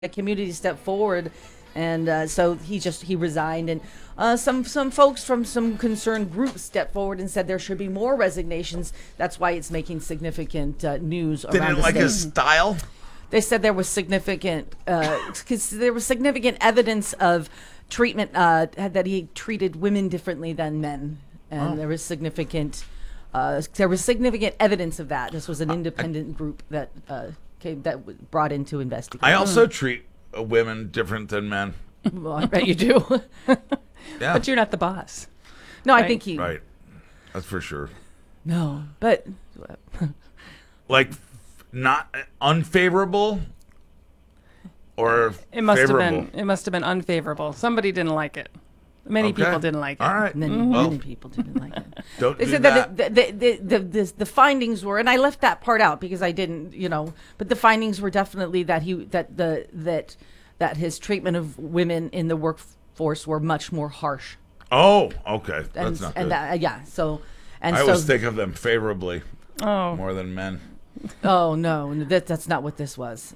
community stepped forward, and so he resigned, and some folks from some concerned groups stepped forward and said there should be more resignations. That's why it's making significant news They around didn't the like state. his style. They said there was significant because there was significant evidence of treatment that he treated women differently than men, and there was significant evidence of that. This was an independent group that brought in to investigate. I also treat women different than men. Well, I bet you do. Yeah, But you're not the boss. No, I Right. think he. right. That's for sure. No, but Like, not unfavorable or It must favorable. have been. It must have been unfavorable. Somebody didn't like it. Many Okay. people didn't like it. All right. many, Well, many people didn't like it. don't They do said that. that the findings were, and I left that part out because I didn't, but the findings were definitely that that his treatment of women in the workforce were much more harsh. Oh, okay. And, That's not and good. that, yeah, so and I so always think of them favorably Oh, more than men. oh no, that's not what this was.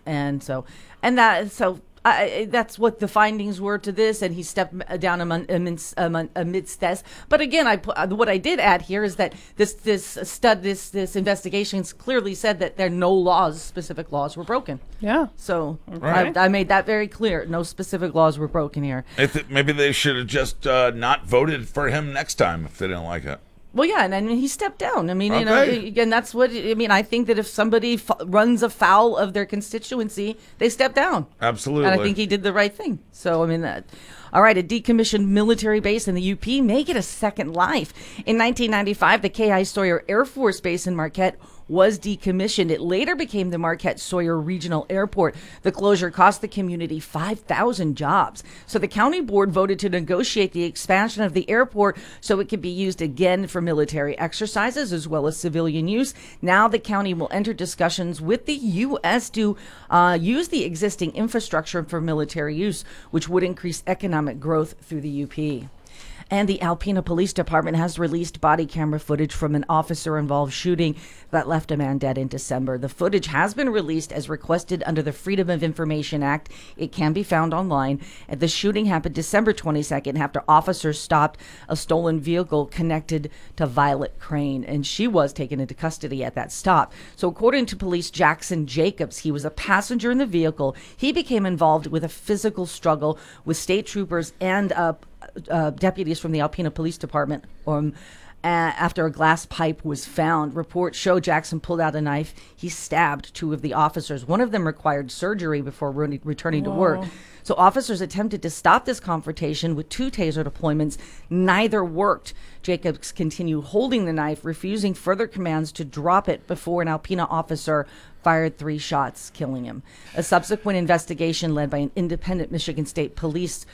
That's what the findings were to this, and he stepped down amidst this. But again, what I did add here is that this investigation clearly said that specific laws were broken. yeah. So Right. I made that very clear. No specific laws were broken here. Maybe they should have just not voted for him next time if they didn't like it. Well, yeah, and he stepped down. I mean, Okay. and that's what I mean. I think that if somebody runs afoul of their constituency, they step down. Absolutely. And I think he did the right thing. So, I mean, all right, a decommissioned military base in the UP may get a second life. In 1995, the K.I. Sawyer Air Force Base in Marquette was decommissioned. It later became the Marquette Sawyer Regional Airport. The closure cost the community 5,000 jobs. So the county board voted to negotiate the expansion of the airport so it could be used again for military exercises as well as civilian use. Now the county will enter discussions with the U.S. to use the existing infrastructure for military use, which would increase economic growth through the UP. And the Alpena Police Department has released body camera footage from an officer-involved shooting that left a man dead in December. The footage has been released as requested under the Freedom of Information Act. It can be found online. And the shooting happened December 22nd after officers stopped a stolen vehicle connected to Violet Crane, and she was taken into custody at that stop. So according to police, Jackson Jacobs, he was a passenger in the vehicle. He became involved with a physical struggle with state troopers and deputies from the Alpena Police Department after a glass pipe was found. Reports show Jackson pulled out a knife. He stabbed two of the officers. One of them required surgery before returning to work. So officers attempted to stop this confrontation with two taser deployments. Neither worked. Jacobs continued holding the knife, refusing further commands to drop it before an Alpena officer fired 3 shots, killing him. A subsequent investigation led by an independent Michigan State Police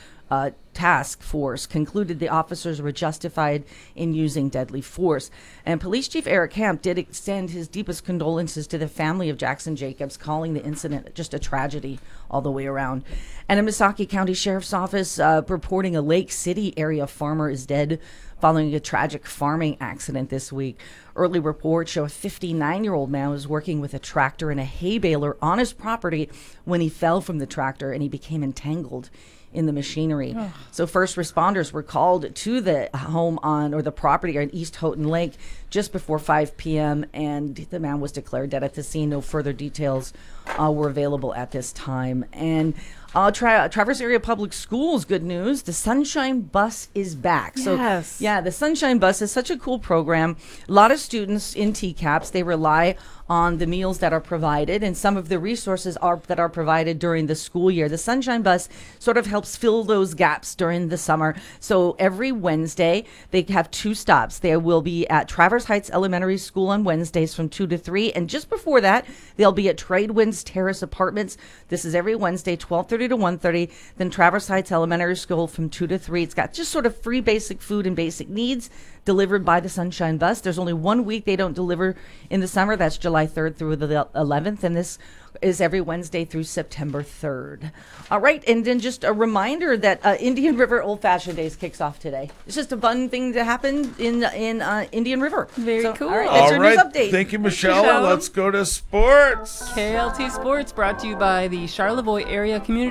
task force concluded the officers were justified in using deadly force. And Police Chief Eric Hamp did extend his deepest condolences to the family of Jackson Jacobs, calling the incident just a tragedy all the way around. And a Missaukee County Sheriff's Office reporting a Lake City area farmer is dead following a tragic farming accident this week. Early reports show a 59-year-old man was working with a tractor and a hay baler on his property when he fell from the tractor and he became entangled in the machinery. So first responders were called to the home the property on East Houghton Lake just before 5 p.m. and the man was declared dead at the scene. No further details were available at this time. And Traverse Area Public Schools, good news, the Sunshine Bus is back. Yes. So yeah, the Sunshine Bus is such a cool program. A lot of students in TCAPS, they rely on the meals that are provided and some of the resources that are provided during the school year. The Sunshine Bus sort of helps fill those gaps during the summer. So every Wednesday, they have 2 stops. They will be at Traverse Heights Elementary School on Wednesdays from 2 to 3. And just before that, they'll be at Tradewinds Terrace Apartments. This is every Wednesday, 12:30 to 1:30. Then Traverse Heights Elementary School from 2 to 3. It's got just sort of free basic food and basic needs. delivered by the Sunshine Bus. There's only 1 week they don't deliver in the summer. That's July 3rd through the 11th. And this is every Wednesday through September 3rd. All right. And then just a reminder that Indian River Old Fashioned Days kicks off today. It's just a fun thing to happen in Indian River. Very cool. All right. That's your news update. Thank you, Michelle. Michelle. Let's go to sports. KLT Sports brought to you by the Charlevoix Area Community